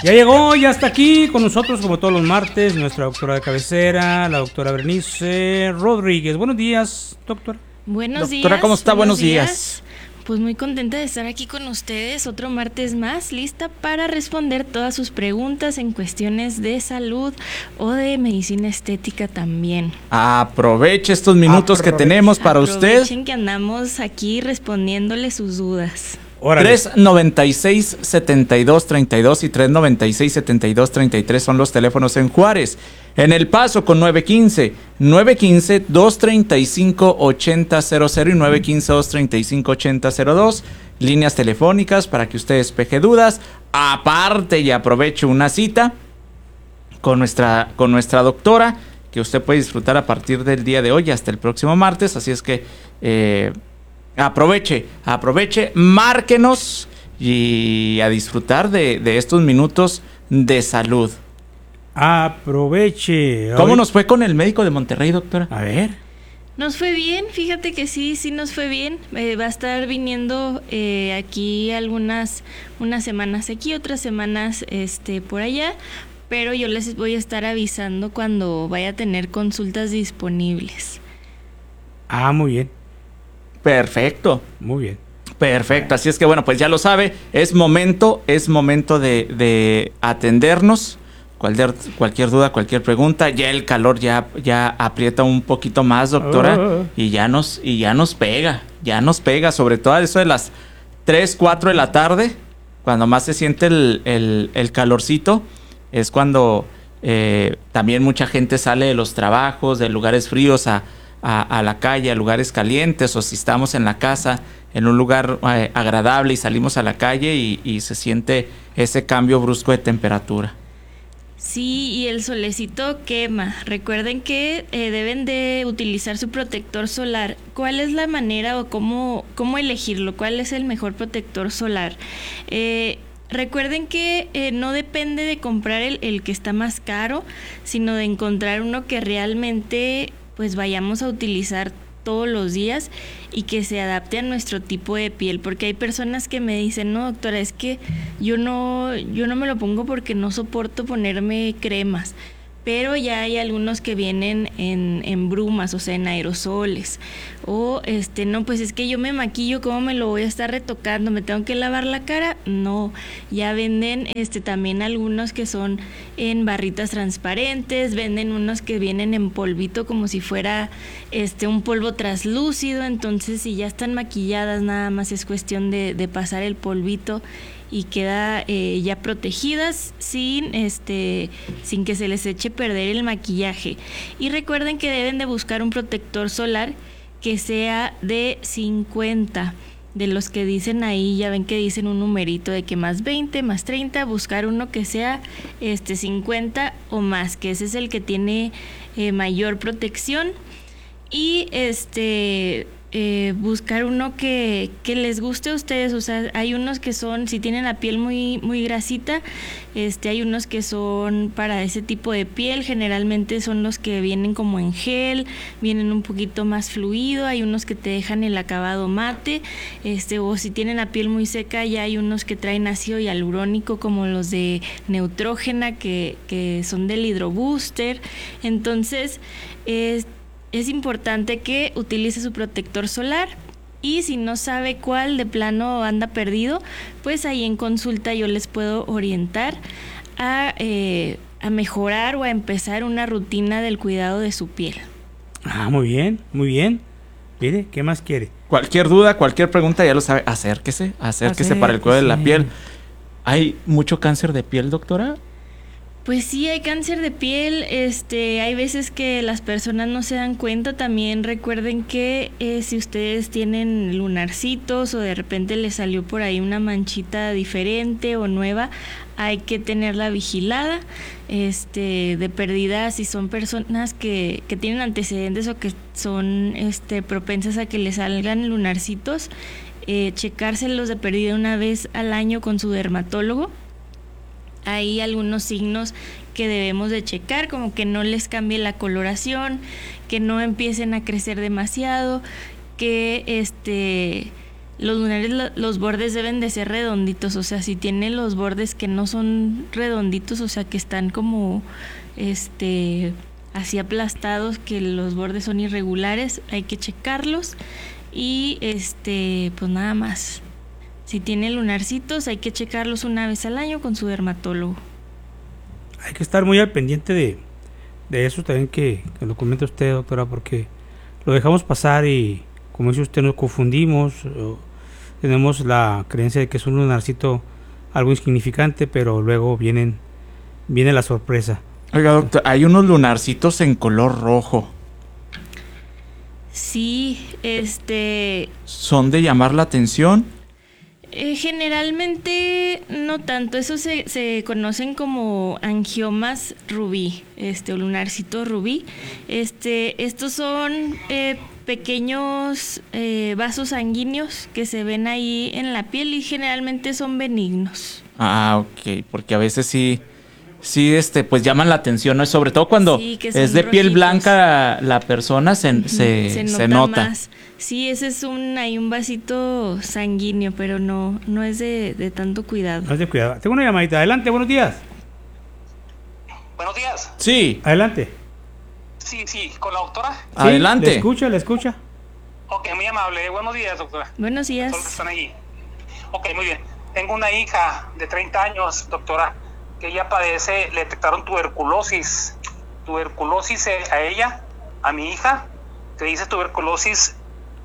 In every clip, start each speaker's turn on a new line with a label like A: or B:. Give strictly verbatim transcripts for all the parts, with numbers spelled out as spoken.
A: Ya llegó, ya está aquí con nosotros como todos los martes nuestra doctora de cabecera, la doctora Berenice Rodríguez. Buenos días, doctora.
B: Buenos días.
C: Doctora, ¿cómo está?
B: Buenos,
C: buenos días. días.
B: Pues muy contenta de estar aquí con ustedes otro martes más, lista para responder todas sus preguntas en cuestiones de salud o de medicina estética también.
C: Aproveche estos minutos
A: Aproveche.
C: que tenemos para usted.
B: Aprovechen que andamos aquí respondiéndole sus dudas.
A: Órale.
C: tres noventa y seis, setenta y dos treinta y dos y tres noventa y seis, setenta y dos treinta y tres son los teléfonos en Juárez. En El Paso con nueve quince, nueve quince, dos treinta y cinco, ochenta cero cero y nueve quince, dos treinta y cinco, ochenta cero dos. Líneas telefónicas para que usted despeje dudas. Aparte y aproveche una cita con nuestra, con nuestra doctora, que usted puede disfrutar a partir del día de hoy hasta el próximo martes. Así es que eh, aproveche, aproveche, márquenos y a disfrutar de, de estos minutos de salud.
A: Aproveche.
C: ¿Cómo
A: Hoy-
C: nos fue con el médico de Monterrey, doctora?
A: A ver.
B: Nos fue bien, fíjate que sí, sí nos fue bien. Eh, va a estar viniendo eh, aquí algunas, unas semanas aquí, otras semanas este, por allá, pero yo les voy a estar avisando cuando vaya a tener consultas disponibles.
A: Ah, muy bien,
C: Perfecto,
A: muy bien.
C: perfecto. Así es que bueno, pues ya lo sabe, es momento, es momento de, de atendernos. Cualquier, cualquier duda, cualquier pregunta, ya el calor ya, ya aprieta un poquito más, doctora,
A: Oh.
C: y ya nos, y ya nos pega, ya nos pega, sobre todo a eso de las tres, cuatro de la tarde, cuando más se siente el, el, el calorcito, es cuando eh, también mucha gente sale de los trabajos, de lugares fríos a, a, a la calle, a lugares calientes, o si estamos en la casa, en un lugar eh, agradable y salimos a la calle y, y se siente ese cambio brusco de temperatura.
B: Sí, y el solecito quema. Recuerden que eh, deben de utilizar su protector solar. ¿Cuál es la manera o cómo, cómo elegirlo? ¿Cuál es el mejor protector solar? Eh, recuerden que eh, no depende de comprar el, el que está más caro, sino de encontrar uno que realmente pues vayamos a utilizar todos los días y que se adapte a nuestro tipo de piel, porque hay personas que me dicen, no doctora, es que yo no, yo no me lo pongo porque no soporto ponerme cremas, pero ya hay algunos que vienen en, en brumas, o sea, en aerosoles, o este, no, pues es que yo me maquillo, ¿cómo me lo voy a estar retocando? ¿Me tengo que lavar la cara? No, ya venden este también algunos que son en barritas transparentes, venden unos que vienen en polvito como si fuera este un polvo traslúcido, entonces si ya están maquilladas nada más es cuestión de, de pasar el polvito y queda eh, ya protegidas sin este sin que se les eche a perder el maquillaje. Y recuerden que deben de buscar un protector solar que sea de cincuenta, de los que dicen ahí, ya ven que dicen un numerito de que más veinte, más treinta, buscar uno que sea este cincuenta o más, que ese es el que tiene eh, mayor protección. Y este eh, buscar uno que, que les guste a ustedes, o sea, hay unos que son, si tienen la piel muy, muy grasita, este, hay unos que son para ese tipo de piel, generalmente son los que vienen como en gel, vienen un poquito más fluido, hay unos que te dejan el acabado mate, este, o si tienen la piel muy seca, ya hay unos que traen ácido hialurónico como los de Neutrógena, que, que son del Hydro Booster, entonces, es Es importante que utilice su protector solar y si no sabe cuál de plano anda perdido, pues ahí en consulta yo les puedo orientar a, eh, a mejorar o a empezar una rutina del cuidado de su piel.
A: Ah, muy bien, muy bien. Mire, ¿qué más quiere?
C: Cualquier duda, cualquier pregunta, ya lo sabe, acérquese, acérquese para el cuidado de la piel. ¿Hay mucho cáncer de piel, doctora?
B: Pues sí, hay cáncer de piel, este, hay veces que las personas no se dan cuenta. También recuerden que eh, si ustedes tienen lunarcitos o de repente les salió por ahí una manchita diferente o nueva, hay que tenerla vigilada, este, de perdida si son personas que, que tienen antecedentes o que son este, propensas a que les salgan lunarcitos, eh, checárselos de perdida una vez al año con su dermatólogo. Hay algunos signos que debemos de checar, como que no les cambie la coloración, que no empiecen a crecer demasiado, que este Los lunares, los bordes deben de ser redonditos, o sea, si tiene los bordes que no son redonditos, o sea, que están como, este, así aplastados, que los bordes son irregulares, hay que checarlos y, este, pues nada más. Si tiene lunarcitos, hay que checarlos una vez al año con su dermatólogo.
A: Hay que estar muy al pendiente de, de eso también que, que lo comente usted, doctora, porque lo dejamos pasar y, como dice usted, nos confundimos. Tenemos la creencia de que es un lunarcito algo insignificante, pero luego vienen viene la sorpresa.
C: Oiga, doctor, hay unos lunarcitos en color rojo.
B: Sí, este...
C: ¿Son de llamar la atención?
B: Eh, generalmente no tanto, eso se, se conocen como angiomas rubí, este, o lunarcito rubí. Este, estos son eh, pequeños eh, vasos sanguíneos que se ven ahí en la piel y generalmente son benignos.
C: Ah, ok, porque a veces sí, sí, este, pues llaman la atención, ¿no? Sobre todo cuando
B: sí,
C: es de piel
B: rojitos.
C: Blanca la persona, se, uh-huh. se,
B: se nota.
C: Se nota.
B: Más. Sí, ese es un, hay un vasito sanguíneo, pero no, no es de, de tanto cuidado.
A: No es de cuidado. Tengo una llamadita. Adelante, buenos días.
D: Buenos días.
C: Sí.
A: Adelante.
D: Sí, sí, con la doctora.
A: Sí,
C: Adelante.
A: Le escucha, le escucha.
D: Ok, muy amable. Buenos días, doctora.
B: Buenos días.
D: Todos están ahí. Ok, muy bien. Tengo una hija de treinta años, doctora, que ella padece, le detectaron tuberculosis. Tuberculosis a ella, a mi hija, que dice tuberculosis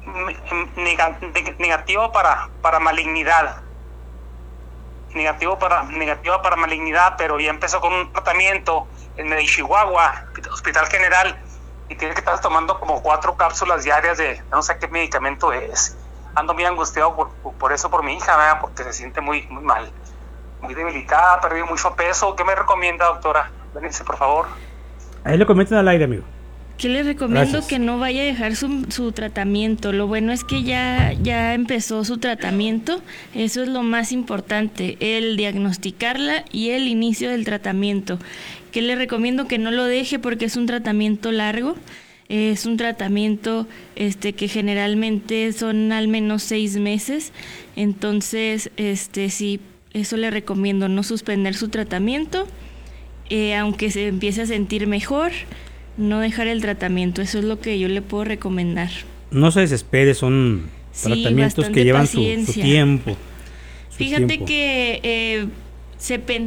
D: negativo para, para malignidad. Negativo para, negativa para malignidad, pero ya empezó con un tratamiento en Chihuahua, Hospital General, y tiene que estar tomando como cuatro cápsulas diarias de no sé qué medicamento es. Ando muy angustiado por, por eso, por mi hija, ¿verdad? Porque se siente muy, muy mal, muy debilitada, ha perdido mucho peso. ¿Qué me recomienda, doctora? Vénganse, por favor.
A: Ahí le comentan al aire, amigo.
B: ¿Qué le recomiendo?
A: Gracias.
B: Que no vaya a dejar su, su tratamiento. Lo bueno es que ya, ya empezó su tratamiento. Eso es lo más importante, el diagnosticarla y el inicio del tratamiento. ¿Qué le recomiendo? Que no lo deje porque es un tratamiento largo. Es un tratamiento este, que generalmente son al menos seis meses. Entonces, este, sí, eso le recomiendo, no suspender su tratamiento. Eh, aunque se empiece a sentir mejor, no dejar el tratamiento. Eso es lo que yo le puedo recomendar.
A: No se desespere, son
B: sí,
A: tratamientos que llevan su, su tiempo. Su
B: Fíjate
A: tiempo.
B: que eh, se pensó